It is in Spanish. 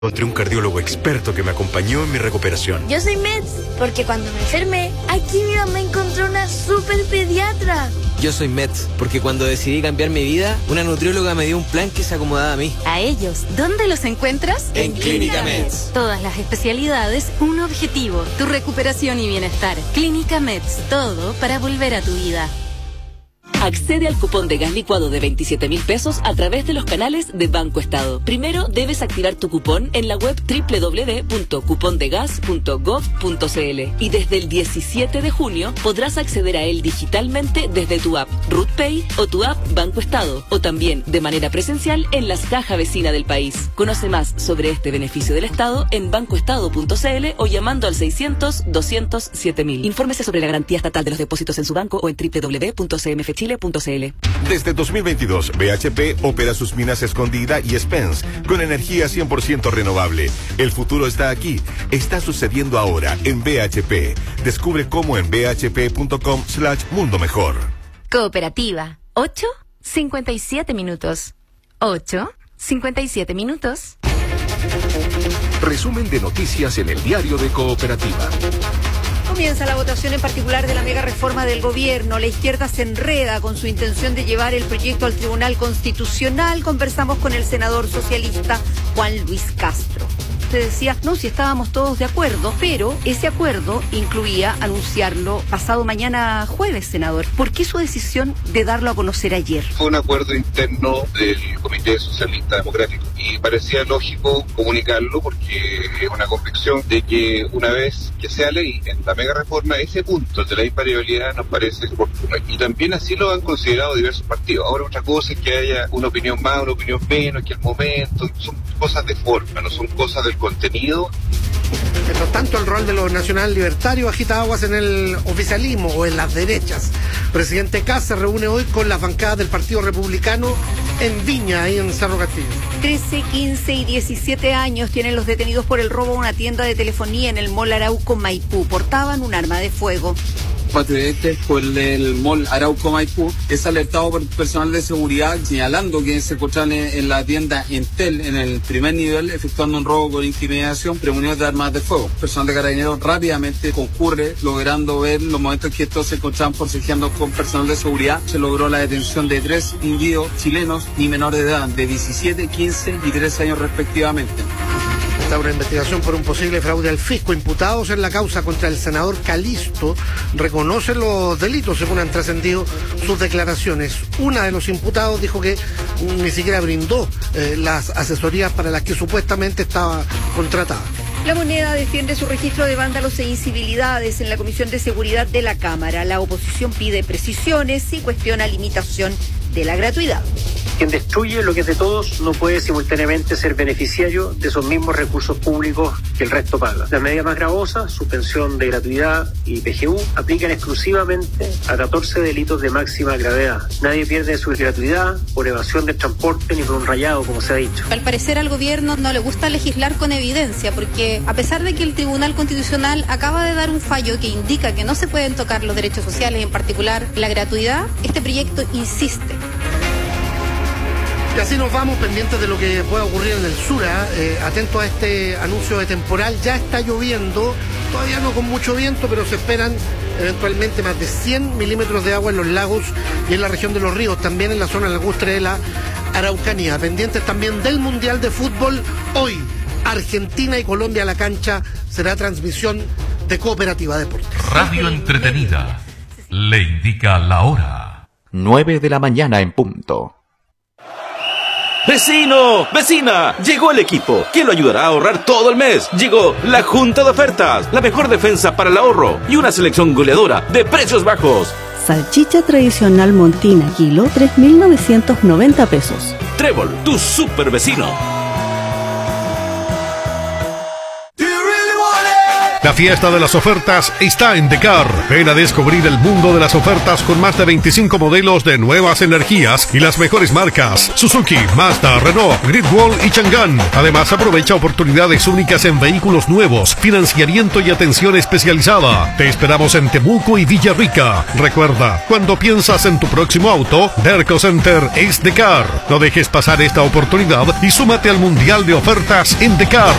Encontré un cardiólogo experto que me acompañó en mi recuperación. Yo soy Meds, porque cuando me enfermé, aquí mi mamá encontró una super pediatra. Yo soy Meds, porque cuando decidí cambiar mi vida, una nutrióloga me dio un plan que se acomodaba a mí. A ellos, ¿dónde los encuentras? En Clínica Meds. Todas las especialidades, un objetivo, tu recuperación y bienestar. Clínica Meds, todo para volver a tu vida. Accede al cupón de gas licuado de 27.000 pesos a través de los canales de Banco Estado. Primero debes activar tu cupón en la web www.cupondegas.gov.cl y desde el 17 de junio podrás acceder a él digitalmente desde tu app RootPay o tu app Banco Estado o también de manera presencial en las cajas vecinas del país. Conoce más sobre este beneficio del Estado en bancoestado.cl o llamando al 600-200-7000. Infórmese sobre la garantía estatal de los depósitos en su banco o en www.cmfchile.cl. Desde 2022, BHP opera sus minas Escondida y Spence con energía 100% renovable. El futuro está aquí. Está sucediendo ahora en BHP. Descubre cómo en bhp.com/mundo mejor. Cooperativa. 8:57 minutos. 8:57 minutos. Resumen de noticias en el diario de Cooperativa. Comienza la votación en particular de la mega reforma del gobierno. La izquierda se enreda con su intención de llevar el proyecto al Tribunal Constitucional. Conversamos con el senador socialista Juan Luis Castro. Usted decía, no, si estábamos todos de acuerdo, pero ese acuerdo incluía anunciarlo pasado mañana jueves, senador. ¿Por qué su decisión de darlo a conocer ayer? Fue un acuerdo interno del Comité Socialista Democrático y parecía lógico comunicarlo porque es una convicción de que una vez que sea ley en la mega reforma, ese punto de la imparibilidad nos parece oportuno. Y también así lo han considerado diversos partidos. Ahora otra cosa es que haya una opinión más, una opinión menos, que el momento, son cosas de forma, no son cosas del contenido. Mientras tanto, el rol de los nacional libertarios agita aguas en el oficialismo o en las derechas. Presidente Kast se reúne hoy con las bancadas del Partido Republicano en Viña, ahí en Cerro Castillo. 13, 15 y 17 años tienen los detenidos por el robo a una tienda de telefonía en el Mall Arauco Maipú. Portaban un arma de fuego. Por el Mall Arauco Maipú es alertado por personal de seguridad señalando que se encontraban en la tienda Entel en el primer nivel efectuando un robo con intimidación premonidos de armas de fuego. Personal de Carabineros rápidamente concurre logrando ver los momentos que estos se encontraban forcejeando con personal de seguridad. Se logró la detención de 3 individuos chilenos y menores de edad de 17, 15 y 13 años respectivamente. Una investigación por un posible fraude al fisco. Imputados en la causa contra el senador Calisto reconocen los delitos según han trascendido sus declaraciones. Una de los imputados dijo que ni siquiera brindó las asesorías para las que supuestamente estaba contratada. La Moneda defiende su registro de vándalos e incivilidades en la Comisión de Seguridad de la Cámara. La oposición pide precisiones y cuestiona limitación de la gratuidad. Quien destruye lo que es de todos no puede simultáneamente ser beneficiario de esos mismos recursos públicos que el resto paga. Las medidas más gravosas, suspensión de gratuidad y PGU, aplican exclusivamente a 14 delitos de máxima gravedad. Nadie pierde su gratuidad por evasión del transporte ni por un rayado, como se ha dicho. Al parecer al gobierno no le gusta legislar con evidencia, porque a pesar de que el Tribunal Constitucional acaba de dar un fallo que indica que no se pueden tocar los derechos sociales, en particular la gratuidad, este proyecto insiste. Y así nos vamos pendientes de lo que pueda ocurrir en el sur. Atento a este anuncio de temporal. Ya está lloviendo, todavía no con mucho viento, pero se esperan eventualmente más de 100 milímetros de agua en los lagos y en la región de los ríos, también en la zona lacustre de la Araucanía. Pendientes también del Mundial de Fútbol. Hoy, Argentina y Colombia a la cancha. Será transmisión de Cooperativa Deportes. Radio entretenida. Le indica la hora. 9 de la mañana en punto. ¡Vecino! ¡Vecina! Llegó el equipo que lo ayudará a ahorrar todo el mes. Llegó la Junta de Ofertas, la mejor defensa para el ahorro y una selección goleadora de precios bajos. Salchicha tradicional Montina, kilo, 3.990 pesos. Trébol, tu super vecino. La fiesta de las ofertas está en Decar. Ven a descubrir el mundo de las ofertas con más de 25 modelos de nuevas energías y las mejores marcas: Suzuki, Mazda, Renault, Greatwall y Chang'an. Además, aprovecha oportunidades únicas en vehículos nuevos, financiamiento y atención especializada. Te esperamos en Temuco y Villarrica. Recuerda, cuando piensas en tu próximo auto, Derco Center es Decar. No dejes pasar esta oportunidad y súmate al Mundial de Ofertas en Decar.